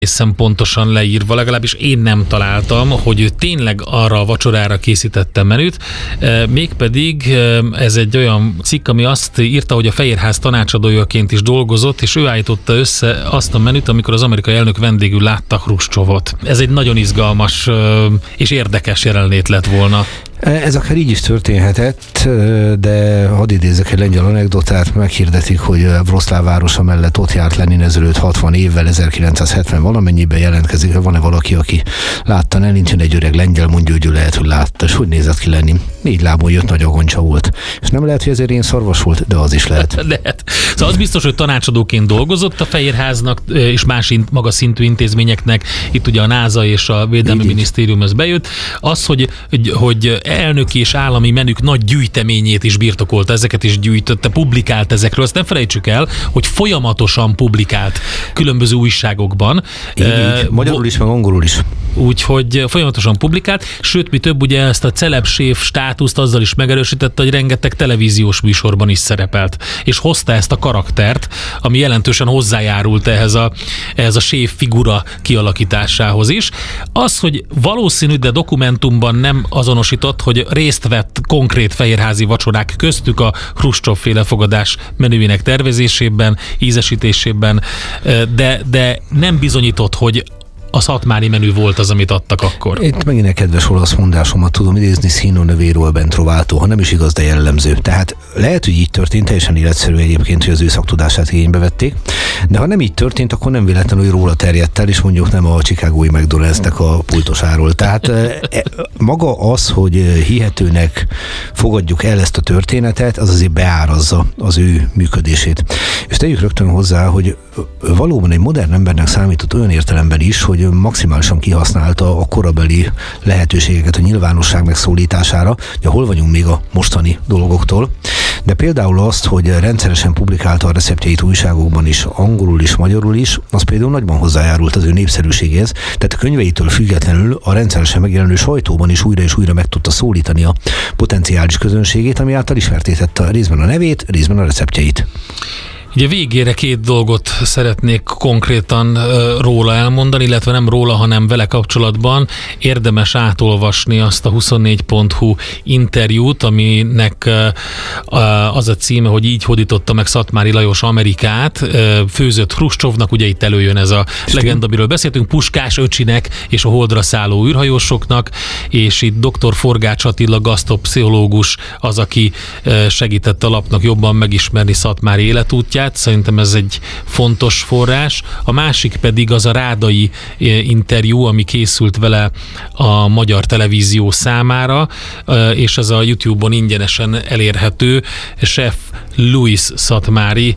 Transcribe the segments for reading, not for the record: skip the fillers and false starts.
egészen pontosan leírva, legalábbis én nem találtam, hogy ő tényleg arra a vacsorára készítette menüt, mégpedig ez egy olyan cikk, ami azt írta, hogy a Fehérház tanácsadójaként is dolgozott, és ő állította össze azt a menüt, amikor az amerikai elnök vendégül látta Hruscsovot. Ez egy nagyon izgalmas és érdekes jelenlét lett volna. Ez akár így is történhetett, de hadd idézek egy lengyel anekdotát, meghirdetik, hogy Wroclaw városa mellett ott járt Lenin ezelőtt 60 évvel, 1970 valamennyiben jelentkezik, van-e valaki, aki látta, ne, nincsen egy öreg lengyel, mondja, hogy ő lehet, hogy látta, és hogy nézett ki Lenin? 4 lábon jött, nagy agoncsa volt. És nem lehet, hogy ezért én szarvas volt, de az is lehet. Lehet. Szóval az biztos, hogy tanácsadóként dolgozott a Fehérháznak és más magas szintű intézményeknek, itt ugye a NASA és a Védelmi Minisztérium ez bejött. Az, hogy elnöki és állami menük nagy gyűjteményét is birtokolta, ezeket is gyűjtötte, publikált ezekről. Azt nem felejtsük el, hogy folyamatosan publikált különböző újságokban. Így, magyarul is, meg angolul is. Úgyhogy folyamatosan publikált, sőt, mi több, ugye ezt a celebséf státuszt azzal is megerősítette, hogy rengeteg televíziós műsorban is szerepelt, és hozta ezt a karaktert, ami jelentősen hozzájárult ehhez a séf figura kialakításához is. Az, hogy valószínű, de dokumentumban nem azonosított, hogy részt vett konkrét fehérházi vacsorák köztük a Hruscsov-féle fogadás menüjének tervezésében, ízesítésében, de nem bizonyított, hogy a szatmári menü volt az, amit adtak akkor. Itt megint egy kedves olasz mondásomat tudom idézni, Sino nevero ben trovato, ha nem is igaz, de jellemző. Tehát lehet, hogy így történt, teljesen életszerű egyébként, hogy az ő szaktudását igénybe vették, de ha nem így történt, akkor nem véletlenül, hogy róla terjedt el, és mondjuk nem a chicagói McDonald'snek a pultosáról. Tehát maga az, hogy hihetőnek fogadjuk el ezt a történetet, az azért beárazza az ő működését. És tegyük rögtön hozzá, hogy valóban egy modern embernek számított olyan értelemben is, hogy maximálisan kihasználta a korabeli lehetőségeket a nyilvánosság megszólítására, hogy hol vagyunk még a mostani dolgoktól, de például azt, hogy rendszeresen publikálta a receptjeit újságokban is, angolul is, magyarul is, az például nagyban hozzájárult az ő népszerűségéhez, tehát a könyveitől függetlenül a rendszeresen megjelenő sajtóban is újra és újra meg tudta szólítani a potenciális közönségét, ami által ismertétette részben a nevét, részben a receptjeit. Ugye végére 2 dolgot szeretnék konkrétan róla elmondani, illetve nem róla, hanem vele kapcsolatban. Érdemes átolvasni azt a 24.hu interjút, aminek az a címe, hogy így hódította meg Szatmári Lajos Amerikát, főzött Hruscsovnak, ugye itt előjön ez a legenda, amiről beszéltünk, Puskás öcsinek és a holdra szálló űrhajósoknak, és itt dr. Forgács Attila gasztropszichológus az, aki segített a lapnak jobban megismerni Szatmári életútját. Szerintem ez egy fontos forrás. A másik pedig az a rádai interjú, ami készült vele a magyar televízió számára, és ez a YouTube-on ingyenesen elérhető. Chef Louis Szatmári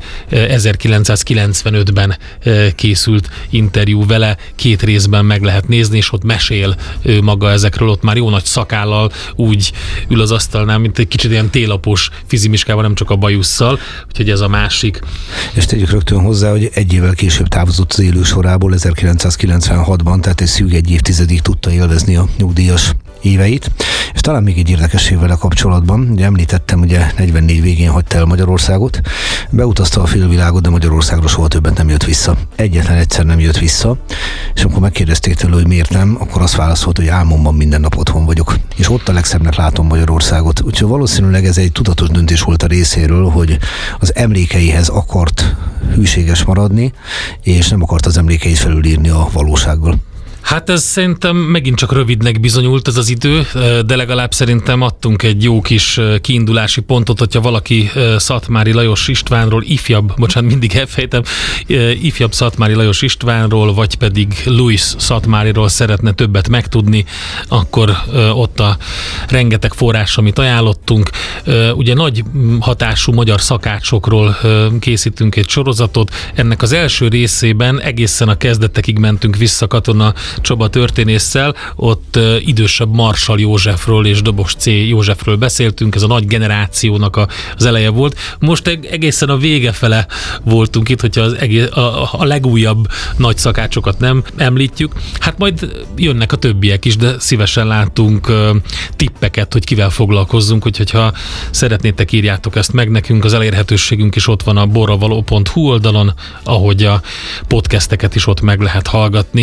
1995-ben készült interjú vele, 2 részben meg lehet nézni, és ott mesél ő maga ezekről, ott már jó nagy szakállal úgy ül az asztalnál, mint egy kicsit ilyen télapos fizimiskával, nem csak a bajusszal, úgyhogy ez a másik. És tegyük rögtön hozzá, hogy 1 évvel később távozott az élő sorából 1996-ban, tehát egy szűk 1 évtizedig tudta élvezni a nyugdíjas éveit. És talán még egy érdekesség vele kapcsolatban, ugye említettem, ugye 44 végén hagyta el Magyarországot, beutazta a félvilágot, de Magyarországra soha többet nem jött vissza. Egyetlen egyszer nem jött vissza, és amikor megkérdezték tőle, hogy miért nem, akkor azt válaszolt, hogy álmomban minden nap otthon vagyok. És ott a legszebbnek látom Magyarországot. Úgyhogy valószínűleg ez egy tudatos döntés volt a részéről, hogy az emlékeihez akart hűséges maradni, és nem akart az emlékeit felülírni a valósággal. Hát ez szerintem megint csak rövidnek bizonyult ez az idő, de legalább szerintem adtunk egy jó kis kiindulási pontot, hogyha valaki Szatmári Lajos Istvánról, mindig elfejtem, ifjabb Szatmári Lajos Istvánról, vagy pedig Louis Szatmáriról szeretne többet megtudni, akkor ott a rengeteg forrás, amit ajánlottunk. Ugye nagy hatású magyar szakácsokról készítünk egy sorozatot. Ennek az első részében egészen a kezdetekig mentünk vissza Katona Csaba történésszel, ott idősebb Marshall Józsefről és Dobos C. Józsefről beszéltünk, ez a nagy generációnak az eleje volt. Most egészen a vége fele voltunk itt, hogyha a legújabb nagy szakácsokat nem említjük. Hát majd jönnek a többiek is, de szívesen látunk tippeket, hogy kivel foglalkozzunk, úgyhogy ha szeretnétek, írjátok ezt meg nekünk, az elérhetőségünk is ott van a borravaló.hu oldalon, ahogy a podcasteket is ott meg lehet hallgatni.